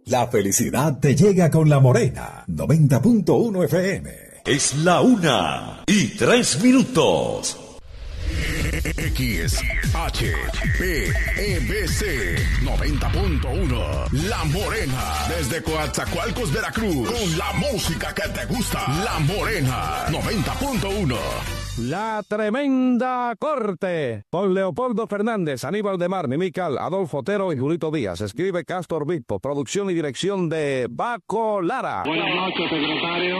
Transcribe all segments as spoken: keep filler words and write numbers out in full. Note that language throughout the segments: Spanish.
La felicidad te llega con La Morena, noventa punto uno F M. Es la una y tres minutos. X H P E B C noventa punto uno La Morena, desde Coatzacoalcos, Veracruz, con la música que te gusta. La Morena noventa punto uno. La Tremenda Corte, por Leopoldo Fernández, Aníbal de Mar, Mimical, Adolfo Otero y Julito Díaz. Escribe Castor Bispo, producción y dirección de Baco Lara. Buenas noches, secretario.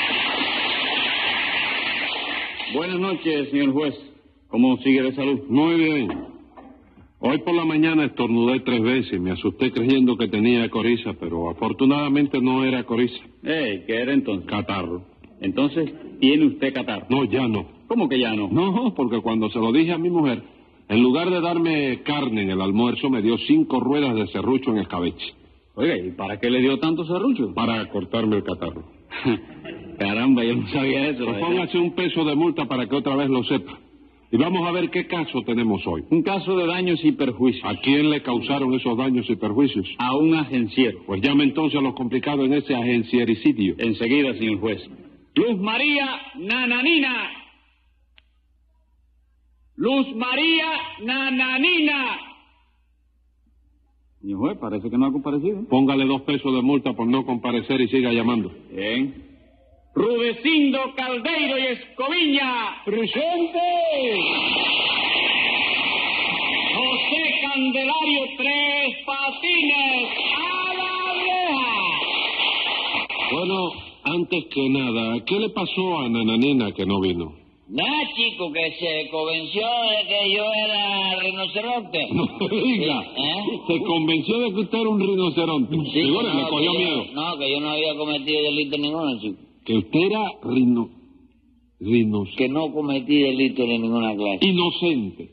Buenas noches, señor juez. ¿Cómo sigue de salud? Muy bien. Hoy por la mañana estornudé tres veces. Me asusté creyendo que tenía coriza, pero afortunadamente no era coriza. Eh, ¿qué era entonces? Catarro. Entonces, ¿tiene usted catarro? No, ya no. ¿Cómo que ya no? No, porque cuando se lo dije a mi mujer, en lugar de darme carne en el almuerzo, me dio cinco ruedas de serrucho en escabeche. Oiga, ¿y para qué le dio tanto serrucho? Para cortarme el catarro. Caramba, yo no sabía eso. Pues póngase un peso de multa para que otra vez lo sepa. Y vamos a ver qué caso tenemos hoy. Un caso de daños y perjuicios. ¿A quién le causaron esos daños y perjuicios? A un agenciero. Pues llame entonces a los complicados en ese agenciericidio. Enseguida, señor juez. Luz María Nananina. Luz María Nananina. Señor juez, parece que no ha comparecido. Póngale dos pesos de multa por no comparecer y siga llamando. Bien. Rudecindo Caldeiro y Escoviña. ¡Presente! José Candelario Tres Patines. ¡A la reja! Bueno, antes que nada, ¿qué le pasó a Nananina que no vino? Nada, chico, que se convenció de que yo era rinoceronte. No diga. ¿Eh? Se convenció de que usted era un rinoceronte. Sí, Figure, no, le cogió que miedo. Yo, no, que yo no había cometido delito ninguno, chico. Que usted era rino... Rinos... Que no cometí delito de ninguna clase. Inocente.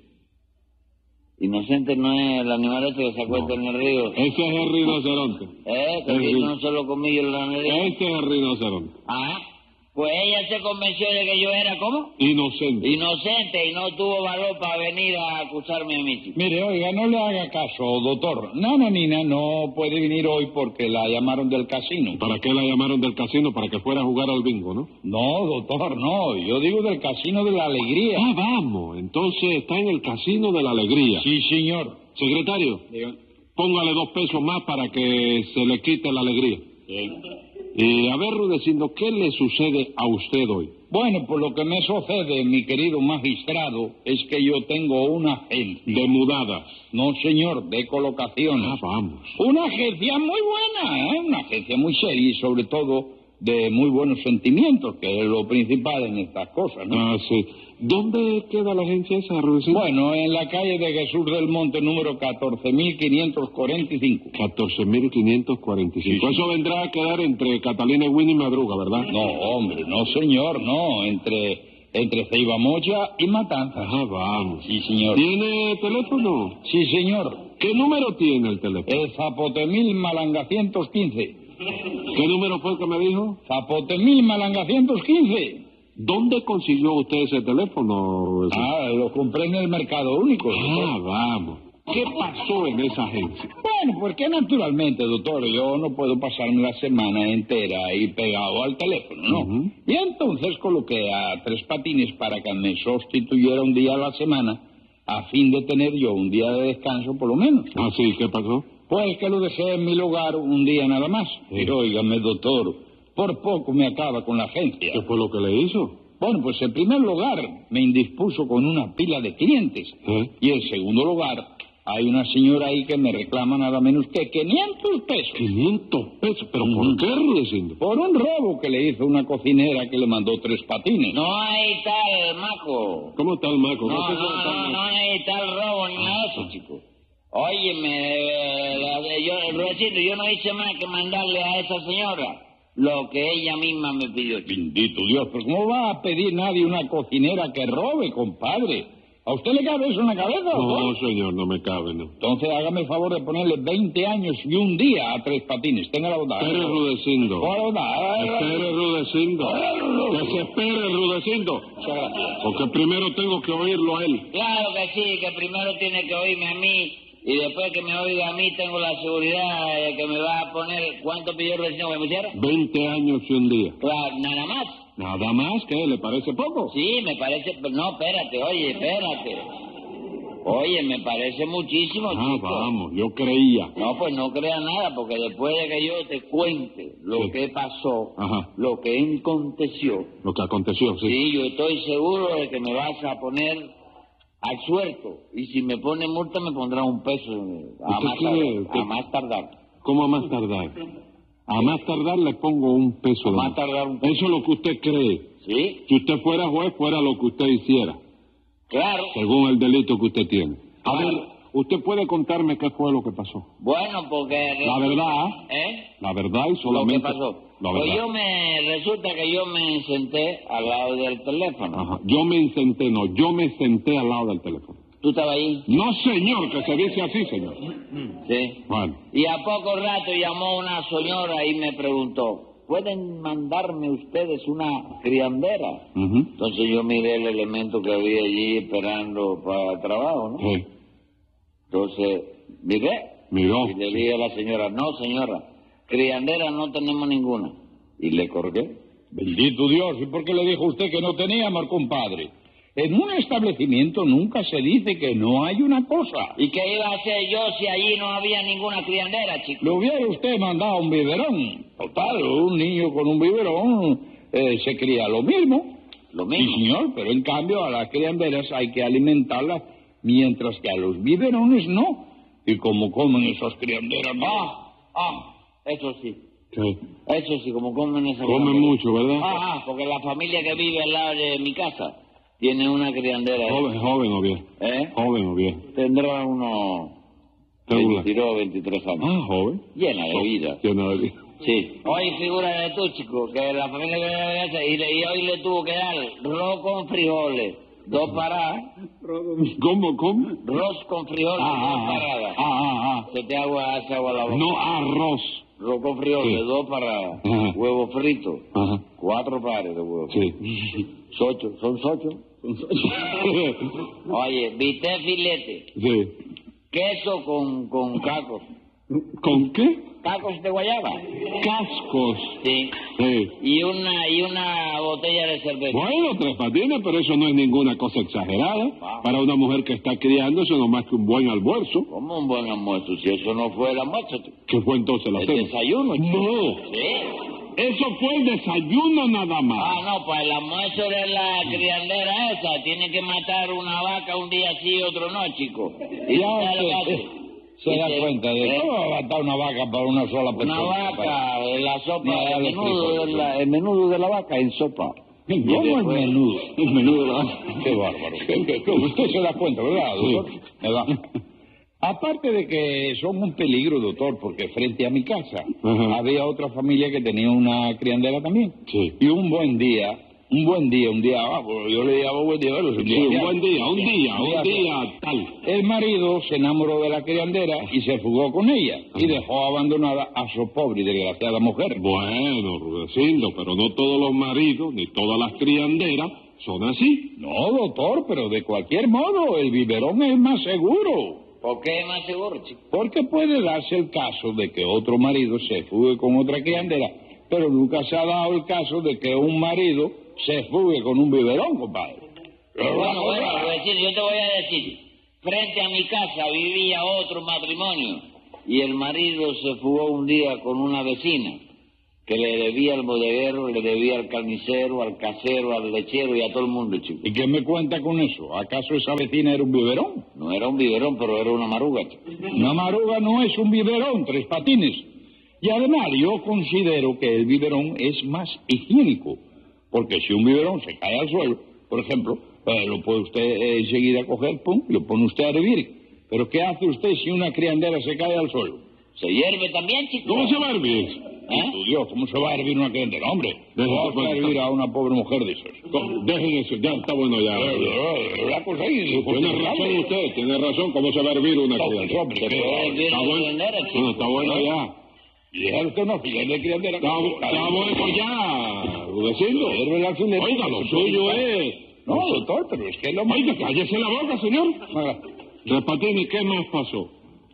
Inocente no es el animal ese que se acuesta No. en el río. Ese es el rinoceronte. ¿Eh? Que El tiene ri- un solo comillo en la nariz. Ese es el rinoceronte. Ah, pues ella se convenció de que yo era, ¿cómo? Inocente. Inocente, y no tuvo valor para venir a acusarme a mí, chico. Mire, oiga, no le haga caso, doctor. Nananina no puede venir hoy porque la llamaron del casino. ¿Para qué la llamaron del casino? Para que fuera a jugar al bingo, ¿no? No, doctor, no. Yo digo del casino de la alegría. Ah, vamos. Entonces está en el casino de la alegría. Sí, señor. Secretario, Diga. póngale dos pesos más para que se le quite la alegría. Bien. Y a ver, Rudecindo, ¿qué le sucede a usted hoy? Bueno, pues lo que me sucede, mi querido magistrado, es que yo tengo una agencia. De mudadas. No, señor, de colocaciones. Ah, vamos. Una agencia muy buena, ¿eh? Una agencia muy seria y sobre todo de muy buenos sentimientos, que es lo principal en estas cosas, ¿no? Ah, sí. ¿Dónde queda la agencia esa, Rudecindo? Bueno, en la calle de Jesús del Monte, número catorce mil quinientos cuarenta y cinco. catorce mil quinientos cuarenta y cinco. Sí, sí. Eso vendrá a quedar entre Catalina y Winnie Madruga, ¿verdad? No, hombre, no, señor, no. Entre, entre Ceiba Mocha y Matanzas. Ajá, vamos. Sí, señor. ¿Tiene teléfono? Sí, señor. ¿Qué número tiene el teléfono? El Zapotemil Malanga ciento quince. ¿Qué número fue el que me dijo? Zapotemil Malanga ciento quince. ¿Dónde consiguió usted ese teléfono, Rudecindo? Ah, lo compré en el Mercado Único. Ah, doctor. vamos. ¿Qué pasó en esa agencia? Bueno, porque naturalmente, doctor, yo no puedo pasarme la semana entera ahí pegado al teléfono, ¿no? Ujú. Y entonces coloqué a Tres Patines para que me sustituyera un día a la semana, a fin de tener yo un día de descanso por lo menos. Ah, sí, ¿qué pasó? Pues que lo dejé en mi lugar un día nada más. Sí. Pero óigame, doctor, por poco me acaba con la agencia. ¿Qué fue lo que le hizo? Bueno, pues en primer lugar me indispuso con una pila de clientes. ¿Eh? Y en segundo lugar, hay una señora ahí que me reclama nada menos que quinientos pesos. quinientos pesos. ¿Pero Ujú. por qué, Rudecindo? Por un robo que le hizo una cocinera que le mandó Tres Patines. No hay tal maco. ¿Cómo está el maco? No, sé no, cómo está el no, maco. no hay tal robo ni nada de eso, chico. Óyeme, eh, la de- yo, Rudecindo, yo no hice más que mandarle a esa señora lo que ella misma me pidió, chico. Bendito Dios, pero ¿cómo va a pedir nadie una cocinera que robe, compadre? ¿A usted le cabe eso en la cabeza? No, ¿no? señor, no me cabe, no. Entonces hágame el favor de ponerle veinte años y un día a Tres Patines. Tenga la bondad. Espere, Rudecindo. Por la bondad. Espere, Rudecindo. Que se espere, Rudecindo. Muchas gracias. Porque primero tengo que oírlo a él. Claro que sí, que primero tiene que oírme a mí Y después que me oiga a mí, tengo la seguridad de que me va a poner... ¿Cuánto pidió el vecino que me pusiera? Veinte años y un día. Claro, nada más. ¿Nada más? ¿Qué? ¿Le parece poco? Sí, me parece... No, espérate, oye, espérate. Oye, me parece muchísimo, Ah, chico. vamos, yo creía. No, pues no crea nada, porque después de que yo te cuente lo Sí. que pasó, Ajá. lo que aconteció, Lo que aconteció, sí. sí, yo estoy seguro de que me vas a poner al suelto. Y si me pone multa, me pondrá un peso a, ¿Usted más, quiere- tardar, usted- a más tardar. ¿Cómo a más tardar? A más tardar le pongo un peso A de más multa. tardar un peso. Eso es lo que usted cree. ¿Sí? Si usted fuera juez, fuera lo que usted hiciera, Claro. según el delito que usted tiene. A Claro. ver, ¿usted puede contarme qué fue lo que pasó? Bueno, porque... La verdad, ¿Eh? la verdad y Lo solamente... que pasó. La Pues verdad. yo me... Resulta que yo me senté al lado del teléfono. Ajá. Yo me senté, no, yo me senté al lado del teléfono. ¿Tú estabas ahí? No, señor, que se dice así, señor. Sí. Bueno, Y a poco rato llamó una señora y me preguntó, ¿pueden mandarme ustedes una criandera? ujú, Entonces yo miré el elemento que había allí esperando para el trabajo, ¿no? sí, Entonces, miré miró. y le dije a la señora, no señora, criandera no tenemos ninguna. Y le colgué. Bendito Dios, ¿y por qué le dijo usted que no teníamos, compadre? En un establecimiento nunca se dice que no hay una cosa. ¿Y qué iba a hacer yo si allí no había ninguna criandera, chico? Le hubiera usted mandado un biberón. Total, un niño con un biberón eh, se cría lo mismo. Lo Sí, mismo. señor, pero en cambio a las crianderas hay que alimentarlas, mientras que a los biberones no. ¿Y como comen esas crianderas? No. Ah, ah, eso sí. Sí. Eso sí, como comen esa Comen criandera. mucho, ¿verdad? Ah, ah, porque la familia que vive al lado de mi casa tiene una criandera. ¿eh? Joven, joven o bien. ¿Eh? Joven o bien. Tendrá unos Regula. veintidós, veintitrés años. Ah, joven. Llena de vida. Llena de vida. Sí. Hoy figura de tú, chico, que la familia que vive en esa, y, le- y hoy le tuvo que dar arroz con frijoles, dos paradas, ¿Cómo, cómo? arroz con frijoles, Ah, dos ah, ah. paradas. Ah, ah, ah. Se te agua, hace agua a la boca. No arroz. Arroz con frijoles, Sí. dos paradas, Ajá. huevo frito, Ajá. cuatro pares de huevos. Sí. Socho, ¿son socho? Oye, bistec filete, Sí. queso con, con cacos. ¿Con qué? ¿Cacos de guayaba? Cascos. Sí. Sí. Y una, y una botella de cerveza. Bueno, Tres Patines, pero eso no es ninguna cosa exagerada. Ah. Para una mujer que está criando, eso no es más que un buen almuerzo. ¿Cómo un buen almuerzo? Si eso no fue el almuerzo, chico. ¿Qué fue entonces la El cena? desayuno, chico. No, ¿Sí? eso fue el desayuno nada más. Ah, no, pues el almuerzo de la criandera esa. Tiene que matar una vaca un día sí y otro no, chico. ¿Y Ya sabe lo que usted hace? se da Dice, cuenta de ¿eh? cómo va a matar una vaca para una sola persona. Una vaca, la sopa, Mira, el los menudo, de frijoles. la, el menudo de la vaca en sopa. ¿Cómo Y el después- menudo? El menudo de la vaca. Qué bárbaro. ¿Qué- qué- qué? Usted se da cuenta, ¿verdad, doctor? Sí. Me da. Aparte de que son un peligro, doctor, porque frente a mi casa Ajá. había otra familia que tenía una criandera también. Sí. Y un buen día, un buen día, un día, ah, pues yo le llamo buen día, pero es un Sí, día. un buen día, un día, un Día, día tal. El marido se enamoró de la criandera y se fugó con ella y Ajá. dejó abandonada a su pobre y desgraciada mujer. Bueno, Rudecindo, pero no todos los maridos ni todas las crianderas son así. No, doctor, pero de cualquier modo el biberón es más seguro. ¿Por qué es más seguro, chico? Porque puede darse el caso de que otro marido se fugue con otra criandera, pero nunca se ha dado el caso de que un marido se fugue con un biberón, compadre. Bueno, bueno, pues, decir, yo te voy a decir, frente a mi casa vivía otro matrimonio y el marido se fugó un día con una vecina que le debía al bodeguero, le debía al carnicero, al casero, al lechero y a todo el mundo, chico. ¿Y qué me cuenta con eso? ¿Acaso esa vecina era un biberón? No era un biberón, pero era una maruga, chico. Una maruga no es un biberón, Tres Patines. Y además yo considero que el biberón es más higiénico, porque si un biberón se cae al suelo, por ejemplo, eh, lo puede usted eh, enseguida coger, pum, y lo pone usted a hervir. Pero ¿qué hace usted si una criandera se cae al suelo? ¿Se hierve también, chico? ¿Cómo se va a hervir? ¿Eh? Tu Dios, ¿cómo se va a hervir una criandera? Hombre, Deje ¿cómo que va a cuente. hervir a una pobre mujer de esas? ¿Cómo? Dejen eso, ya está bueno ya. La cosa ahí, Tiene razón usted, tiene razón, ¿cómo se va a hervir una criandera? hombre, Se puede hervir Está una bueno, criandera, chico. bueno, está bueno ya. Y deja usted una fila de criandera. Está, está bueno ya, Rudecindo. Hierve la fileta. Oiga, lo suyo es... No, doctor, pero es que es lo más... Oiga, cállese la boca, señor. Ah, Tres Patines, ¿qué más pasó?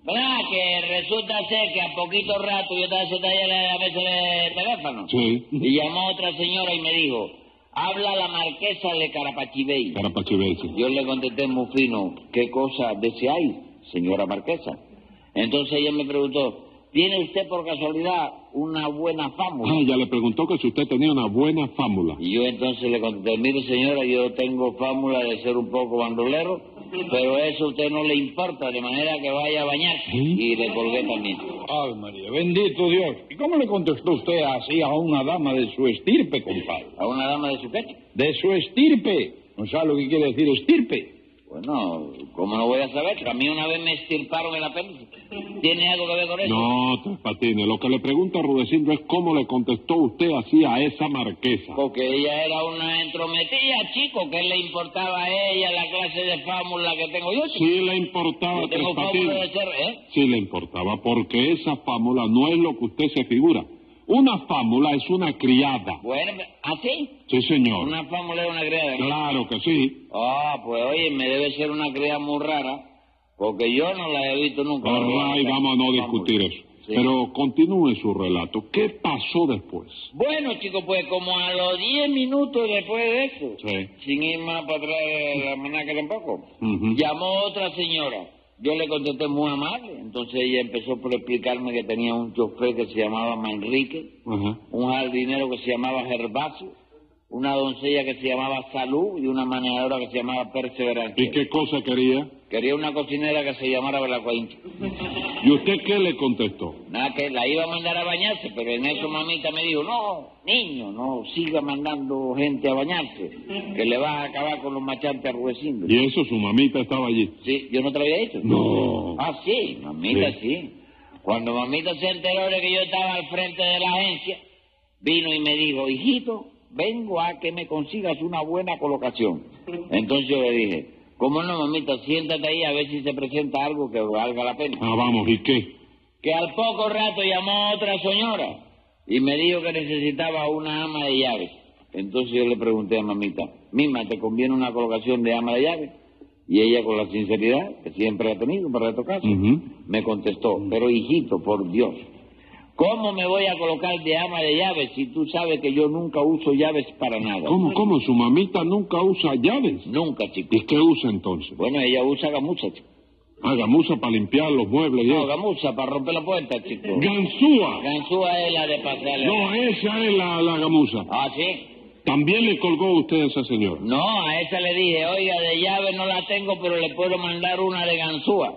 ¿Verdad? Que resulta ser que a poquito rato yo estaba sentado ahí a veces el teléfono. Sí. Y llamó otra señora y me dijo, habla la marquesa de Carapachibey. Carapachibey, sí. Yo le contesté muy fino, ¿qué cosa deseáis, señora marquesa? Entonces ella me preguntó, ¿tiene usted por casualidad una buena fámula? Ah, ella le preguntó que si usted tenía una buena fámula. Y yo entonces le contesté, mire señora, yo tengo fámula de ser un poco bandolero, pero eso a usted no le importa, de manera que vaya a bañarse. ¿Sí? Y le colgué también. Ay, María, bendito Dios. ¿Y cómo le contestó usted así a una dama de su estirpe, compadre? ¿A una dama de su pecho? De su estirpe. ¿No sabe lo que quiere decir estirpe? Bueno, ¿cómo no voy a saber? Que a mí una vez me estirparon el apéndice. ¿Tiene algo que ver con eso? No, Tres Patines, lo que le pregunta Rudecindo es cómo le contestó usted así a esa marquesa. Porque ella era una entrometida, chico, ¿qué le importaba a ella la clase de fámula que tengo yo? Chico? Sí le importaba, Yo Tres tengo fámula de Patines. ser, ¿eh? Sí le importaba, porque esa fámula no es lo que usted se figura. Una fámula es una criada. Bueno, ¿así? Sí, señor. Una fámula es una criada, ¿no? Claro que sí. Ah, pues oye, me debe ser una criada muy rara, porque yo no la he visto nunca. Ahora, y vamos a no discutir eso. Sí. Pero continúe su relato. ¿Qué pasó después? Bueno, chicos, pues como a los diez minutos después de eso, Sí. sin ir más para atrás de la manaca tampoco, Ujú. llamó otra señora. Yo le contesté muy amable, entonces ella empezó por explicarme que tenía un chofer que se llamaba Manrique, Ajá. un jardinero que se llamaba Gervasio, una doncella que se llamaba Salud y una manejadora que se llamaba Perseverancia. ¿Y qué cosa quería? Quería una cocinera que se llamara Belacuaincho. ¿Y usted qué le contestó? Nada, que la iba a mandar a bañarse, pero en eso mamita me dijo, no, niño, no siga mandando gente a bañarse, que le vas a acabar con los machantes arruecinos. ¿Y eso su mamita estaba allí? Sí, yo no te lo había dicho. No. Ah, sí, mamita, Sí. sí. Cuando mamita se enteró de que yo estaba al frente de la agencia, vino y me dijo, hijito, vengo a que me consigas una buena colocación. Entonces yo le dije, ¿cómo no, mamita? Siéntate ahí a ver si se presenta algo que valga la pena. Ah, vamos, ¿y qué? Que al poco rato llamó otra señora y me dijo que necesitaba una ama de llaves. Entonces yo le pregunté a mamita, Mima, ¿te conviene una colocación de ama de llaves? Y ella, con la sinceridad que siempre ha tenido para estos casos, Ujú. me contestó, pero hijito, por Dios, ¿cómo me voy a colocar de ama de llaves si tú sabes que yo nunca uso llaves para nada? ¿Cómo, cómo? ¿Su mamita nunca usa llaves? Nunca, chico. ¿Y qué usa entonces? Bueno, ella usa gamuza, chico. Ah, gamuza para limpiar los muebles y No, eso. gamuza para romper la puerta, chico. ¡Ganzúa! Ganzúa es la de pasarle. No, esa es la, la gamuza. Ah, ¿sí? ¿También le colgó usted a esa señora? No, a esa le dije, oiga, de llave no la tengo, pero le puedo mandar una de ganzúa.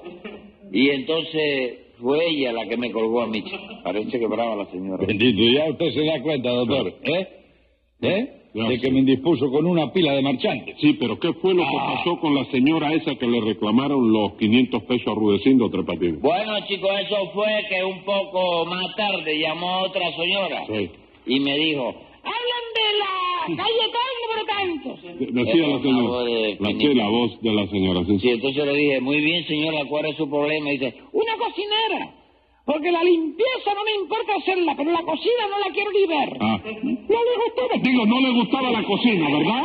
Y entonces fue ella la que me colgó a mí. Parece que brava la señora. Bendito, ya usted se da cuenta, doctor, ¿eh? ¿Eh? Ya De sé. que me indispuso con una pila de marchantes. Sí, pero ¿qué fue lo que Ah. pasó con la señora esa que le reclamaron los quinientos pesos a Rudecindo, Tres Patines? Bueno, chicos, eso fue que un poco más tarde llamó otra señora Sí. y me dijo, hablan de la calle tal número tantos. Decía Era la una señora. voz de La, sí, finita. la voz de la señora, sí. Sí, entonces le dije, muy bien, señora, ¿cuál es su problema? Y dice, una cocinera, porque la limpieza no me importa hacerla, pero la cocina no la quiero ni ver. Ah. No le gustaba. Digo, no le gustaba la cocina, ¿verdad?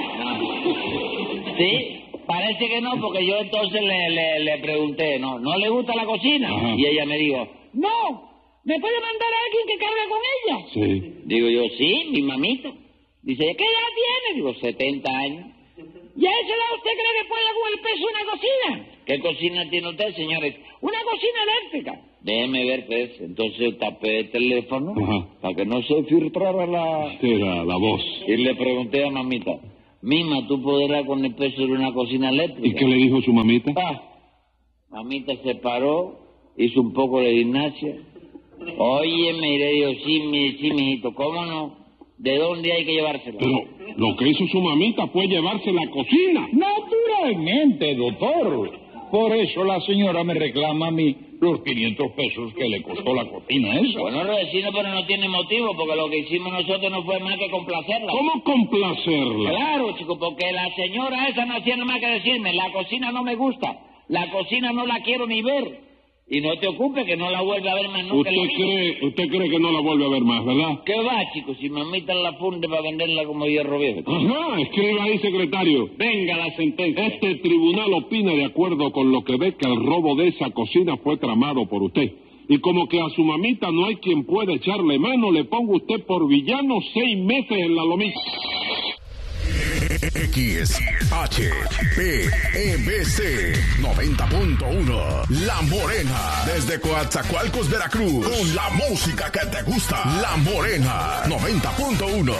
Sí, parece que no, porque yo entonces le, le, le pregunté, ¿no? ¿No le gusta la cocina? Ajá. Y ella me dijo, no, ¿me puede mandar a alguien que cargue con ella? Sí. Digo yo, sí, mi mamita. Dice, ¿qué edad tiene? Digo, setenta años. ¿Y a esa edad usted cree que puede con el peso de una cocina? ¿Qué cocina tiene usted, señores? Una cocina eléctrica. Déjeme ver qué es. Entonces tapé el teléfono Ajá. para que no se filtrara la... Sí, era la voz. Y le pregunté a mamita, Mima, ¿tú podrás con el peso de una cocina eléctrica? ¿Y qué le dijo su mamita? Ah, mamita se paró, hizo un poco de gimnasia. Oye, me le digo, sí, mi, sí, mijito, ¿cómo no? ¿De dónde hay que llevársela? Pero lo que hizo su mamita fue llevarse la cocina. Naturalmente, doctor. Por eso la señora me reclama a mí los quinientos pesos que le costó la cocina esa. Bueno, vecino, pero no tiene motivo, porque lo que hicimos nosotros no fue más que complacerla. ¿Cómo complacerla? Claro, chico, porque la señora esa no hacía nada más que decirme, la cocina no me gusta, la cocina no la quiero ni ver. Y no te ocupes que no la vuelve a ver más nunca. ¿Usted cree, usted cree que no la vuelve a ver más, verdad? ¿Qué va, chico? Si mamita la funde para venderla como hierro viejo. Ajá, escriba ahí, secretario. Venga la sentencia. Este tribunal opina de acuerdo con lo que ve que el robo de esa cocina fue tramado por usted. Y como que a su mamita no hay quien pueda echarle mano, le pongo usted por villano seis meses en la lomita. X H P E B C noventa punto uno La Morena, desde Coatzacoalcos, Veracruz, con la música que te gusta. La Morena noventa punto uno.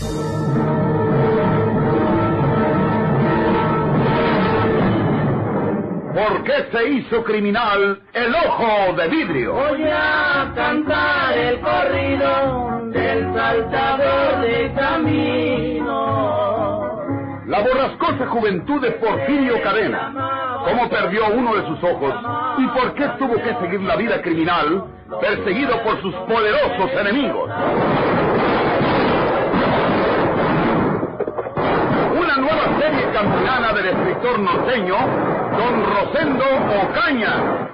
¿Por qué se hizo criminal el ojo de vidrio? Voy a cantar el corrido del saltador de camino. La borrascosa juventud de Porfirio Cadena. ¿Cómo perdió uno de sus ojos? ¿Y por qué tuvo que seguir la vida criminal, perseguido por sus poderosos enemigos? Una nueva serie campilana del escritor norteño, don Rosendo Ocaña.